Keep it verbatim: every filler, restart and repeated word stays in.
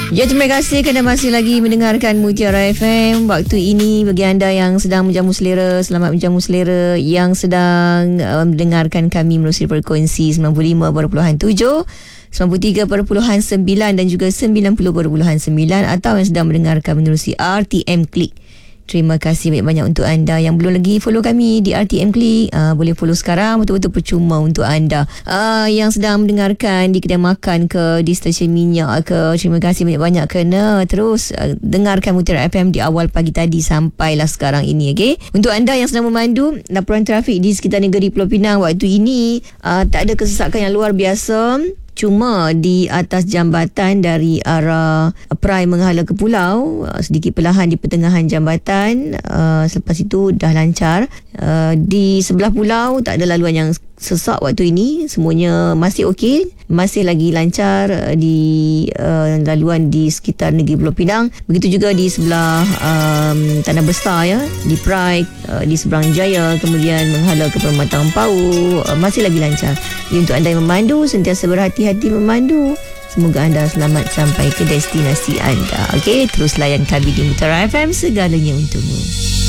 Ya, terima kasih kerana masih lagi mendengarkan Mutiara F M. Waktu ini bagi anda yang sedang menjamu selera, selamat menjamu selera. Yang sedang uh, mendengarkan kami melalui frekuensi sembilan puluh lima perpuluhan tujuh, sembilan puluh tiga perpuluhan sembilan dan juga sembilan puluh perpuluhan sembilan, atau yang sedang mendengarkan menerusi R T M Click. Terima kasih banyak-banyak untuk anda yang belum lagi follow kami di R T M Click. Uh, boleh follow sekarang, betul-betul percuma untuk anda. Uh, yang sedang mendengarkan di kedai makan ke, di stesen minyak ke, terima kasih banyak-banyak kerana terus uh, dengarkan Mutiara F M di awal pagi tadi sampailah sekarang ini. Okay? Untuk anda yang sedang memandu, laporan trafik di sekitar negeri Pulau Pinang waktu ini uh, tak ada kesesakan yang luar biasa. Cuma di atas jambatan dari arah Perai menghala ke pulau, sedikit perlahan di pertengahan jambatan, uh, selepas itu dah lancar. Uh, di sebelah pulau tak ada laluan yang sesak waktu ini, semuanya masih okey, masih lagi lancar uh, di uh, laluan di sekitar negeri Pulau Pinang. Begitu juga di sebelah um, Tanah Besar, ya, di Perai, uh, di seberang Jaya, kemudian menghala ke Permatang Pau, uh, masih lagi lancar. Jadi untuk anda yang memandu, sentiasa berhati-hati memandu. Semoga anda selamat sampai ke destinasi anda. Okey, terus layan kami di Mutiara F M, segalanya untukmu.